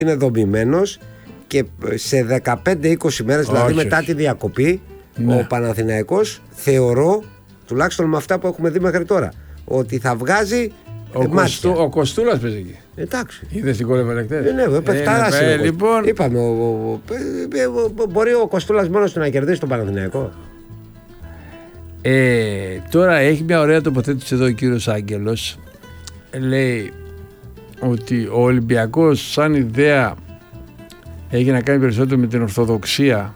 είναι δομημένος και σε 15-20 μέρες, δηλαδή μετά τη διακοπή, ο Παναθηναϊκός, θεωρώ, τουλάχιστον με αυτά που έχουμε δει μέχρι τώρα, ότι θα βγάζει μάτια. Ο Κοστούλας παίζει εκεί. Εντάξει. Είδες την κόλλη Βελεκτές. Ναι, παιχταράς είναι. Λοιπόν... Είπαμε, μπορεί ο Κοστούλας μόνος του να κερδίσει τον Παναθηναϊκό. Τώρα έχει μια ωραία τοποθέτηση εδώ ο κύριος Άγγελος. Λέει ότι ο Ολυμπιακός σαν ιδέα έχει να κάνει περισσότερο με την Ορθοδοξία,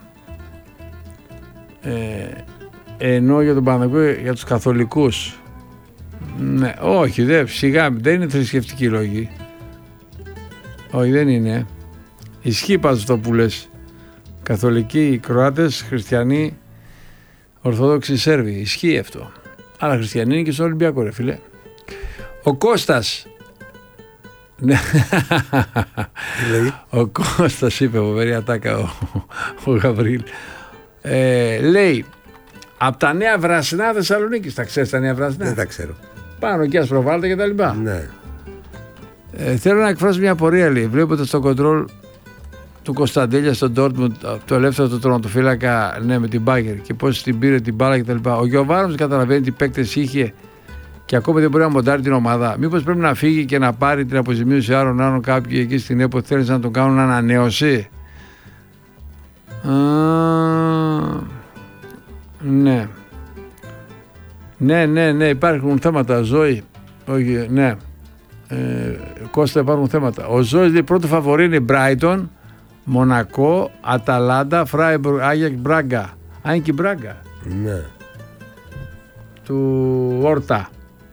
ενώ για τον Παναθηναϊκό, για τους καθολικούς, ναι, όχι, σιγά, δεν είναι θρησκευτικοί λόγοι. Όχι, δεν είναι. Ισχύει πάντως αυτό που λες. Καθολικοί, Κροάτες, Χριστιανοί, Ορθόδοξοι, Σέρβοι. Ισχύει αυτό. Αλλά Χριστιανοί είναι και στο Ολυμπιακό, ρε φίλε. Ο Κώστας. Ο Κώστας είπε, φοβερή ατάκα ο Γαβρίλ. Λέει, από τα Νέα Βρασινά Θεσσαλονίκη. Τα ξέρεις τα Νέα Βρασινά? Δεν τα ξέρω. Πάνω και Ασπροβάλλοντα και τα λοιπά. Ναι. Θέλω να εκφράσω μια απορία, λέει. Βλέπετε στο κοντρόλ του Κωνσταντέλια στον Ντόρτμουντ, το ελεύθερο του τερματοφύλακα, ναι, με την Μπάγκερ και πώς την πήρε την μπάλα κτλ. Ο Γιωβάνοβιτς καταλαβαίνει τι παίκτες είχε και ακόμη δεν μπορεί να μοντάρει την ομάδα. Μήπως πρέπει να φύγει και να πάρει την αποζημίωση άλλων κάποιοι εκεί στην ΕΠΟ θέλει να τον κάνουν ανανέωση? Ναι. Ναι, υπάρχουν θέματα, Ζωή. Όχι, ναι. Κώστα, υπάρχουν θέματα. Ο Ζώης λέει πρώτο φαβορί είναι Brighton, Μονακό, Αταλάντα, Φράιμπουργκ, Άγιαξ, Μπράγκα. Αν και Μπράγκα. Ναι. Του Όρτα.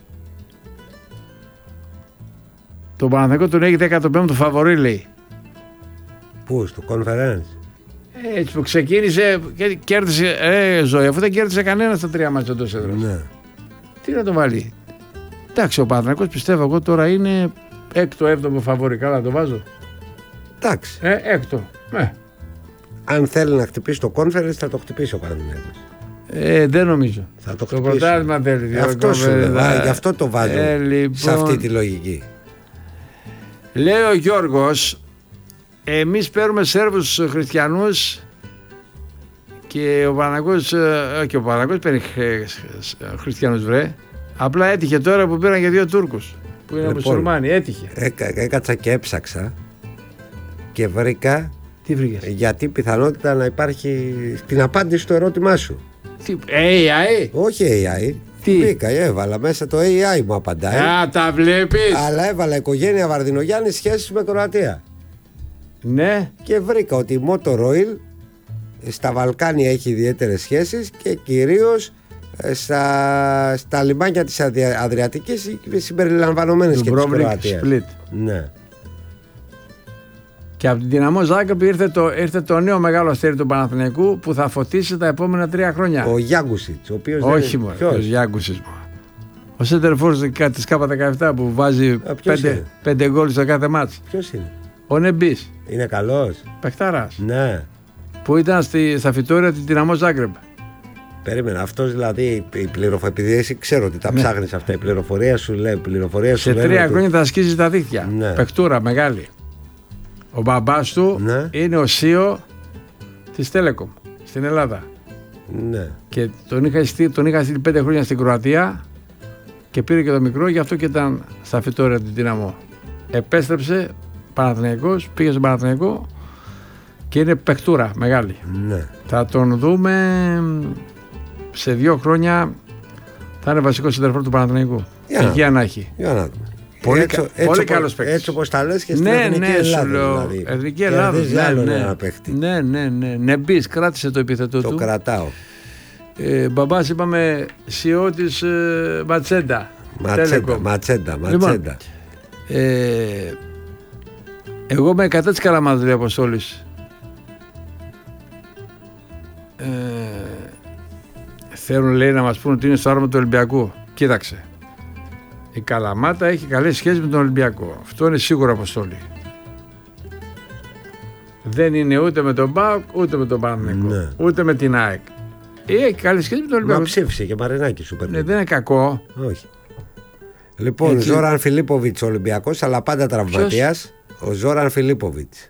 Το Παναθηναϊκό τον έχει 15ο φαβορί, λέει. Πού, στο Conference? Έτσι που ξεκίνησε και κέρδισε. Ζωή, αφού δεν κέρδισε κανένα στα 3 μάτια εντός έδρας. Ναι. Τι να το βάλει? Εντάξει, ο Παναθηναϊκός πιστεύω εγώ τώρα είναι 6ο-7ο φαβορί. Καλά το βάζω. Εντάξει. 6ο. Αν θέλει να χτυπήσει το Conference θα το χτυπήσει ο Παναθηναϊκός. Δεν νομίζω. Θα το χτυπήσει. Το πρωτάθλημα θέλει. Αυτό σου λέω. Γι' αυτό το βάζω λοιπόν, σε αυτή τη λογική. Λέει ο Γιώργος, εμείς παίρνουμε Σέρβους χριστιανούς και ο Παναθηναϊκός παίρνει χριστιανούς, βρε. Απλά έτυχε τώρα που πήραν και 2 Τούρκους που είναι μουσουλμάνοι. Έτυχε. Έκατσα και έψαξα και βρήκα. Τι βρήκες? Γιατί πιθανότητα να υπάρχει την απάντηση στο ερώτημά σου. Τι, AI? Όχι AI. Τι? Βρήκα, έβαλα μέσα το AI μου απαντάει. Τα βλέπεις. Αλλά έβαλα οικογένεια Βαρδινογιάννη σχέσεις με Κροατία. Ναι. Και βρήκα ότι η Motor Oil στα Βαλκάνια έχει ιδιαίτερες σχέσεις και κυρίως στα λιμάνια της Αδριατικής συμπεριλαμβανομένες και της Κροατίας. Ναι. Και από την Δυναμό Ζάγκρεπ ήρθε το νέο μεγάλο αστέρι του Παναθηναϊκού που θα φωτίσει τα επόμενα 3 χρόνια. Ο Γιάγκουσιτς, ο οποίος. Όχι μόνο. Ο Γιάγκουσιτς. Ο σέντερφορς της K17 που βάζει 5 γκολ στο κάθε μάτς. Ποιος είναι? Ο Νεμπής. Είναι καλός. Παιχταράς. Ναι. Που ήταν στα φυτόρια της Δυναμό Ζάγκρεπ. Περίμενα, αυτός δηλαδή η πληροφορία, επειδή εσύ ξέρω ότι τα ψάχνεις αυτά, η πληροφορία σου λέει. Σε 3 χρόνια θα ασκήσει τα δίχτυα. Ναι. Παιχτούρα μεγάλη. Ο μπαμπάς του είναι ο CEO της Telecom στην Ελλάδα. Ναι. Και τον είχα στείλει 5 χρόνια στην Κροατία και πήρε και το μικρό, γι' αυτό και ήταν στα φυτόρια του Δυναμό. Επέστρεψε Παναθηναϊκός, πήγε στον Παναθηναϊκό και είναι παιχτούρα μεγάλη. Ναι. Θα τον δούμε σε 2 χρόνια, θα είναι βασικός σεντερφόρ του Παναθηναϊκού. Εκεί αν έχει. Για να δούμε. Πολύ καλός παίκτης. Έτσι όπως τα λες και στην Εθνική Ελλάδα. Δηλαδή. Εθνική Ελλάδα. Ναι. Νεμπής, κράτησε το επίθετο του. Το κρατάω. Μπαμπάς είπαμε CEO της Ματσέντα. Ματσέντα. Λοιπόν, εγώ είμαι κατά της Καλαμάτας, λέει Αποστόλης. Θέλουν, λέει, να μας πούν ότι είναι στο άρωμα του Ολυμπιακού. Κοίταξε. Η Καλαμάτα έχει καλές σχέσεις με τον Ολυμπιακό. Αυτό είναι σίγουρο, Αποστόλη. Δεν είναι ούτε με τον ΠΑΟΚ, ούτε με τον Παναθηναϊκό, ούτε με την ΑΕΚ. Έχει καλές σχέσεις με τον Ολυμπιακό. Μα ψήφισε και Μαρινάκη σου παίρνει. Δεν είναι κακό. Όχι. Λοιπόν, Ζόραν Φιλίποβιτς Ολυμπιακός, αλλά πάντα τραυματίας. Ο Ζόραν Φιλίποβιτς.